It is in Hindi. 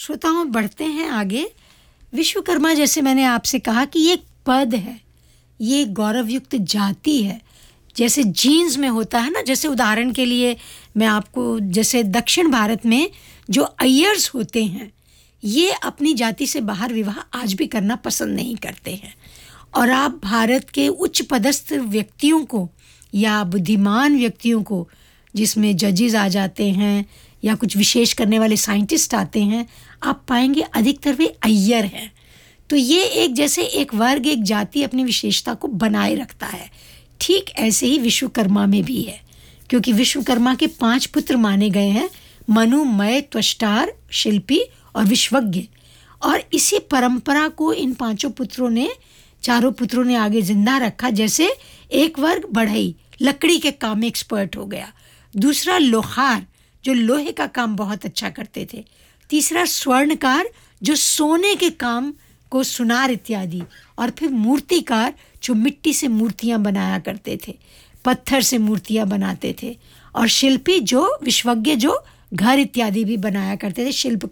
श्रोताओं, बढ़ते हैं आगे। विश्वकर्मा, जैसे मैंने आपसे कहा कि ये एक पद है, ये गौरवयुक्त जाति है। जैसे जीन्स में होता है ना, जैसे उदाहरण के लिए मैं आपको, जैसे दक्षिण भारत में जो अय्यर्स होते हैं, ये अपनी जाति से बाहर विवाह आज भी करना पसंद नहीं करते हैं। और आप भारत के उच्च पदस्थ व्यक्तियों को या बुद्धिमान व्यक्तियों को, जिसमें जजेस आ जाते हैं या कुछ विशेष करने वाले साइंटिस्ट आते हैं, आप पाएंगे अधिकतर वे अय्यर हैं। तो ये एक जैसे एक वर्ग, एक जाति अपनी विशेषता को बनाए रखता है। ठीक ऐसे ही विश्वकर्मा में भी है, क्योंकि विश्वकर्मा के 5 पुत्र माने गए हैं: मनु, मय, त्वष्टार, शिल्पी और विश्वज्ञ। और इसी परंपरा को इन 4 पुत्रों ने आगे जिंदा रखा। जैसे एक वर्ग बढ़ई, लकड़ी के काम में एक्सपर्ट हो गया। दूसरा लोहार, जो लोहे का काम बहुत अच्छा करते थे। तीसरा स्वर्णकार, जो सोने के काम को, सुनार इत्यादि। और फिर मूर्तिकार, जो मिट्टी से मूर्तियां बनाया करते थे, पत्थर से मूर्तियां बनाते थे। और शिल्पी, जो विश्वज्ञ, जो घर इत्यादि भी बनाया करते थे, शिल्प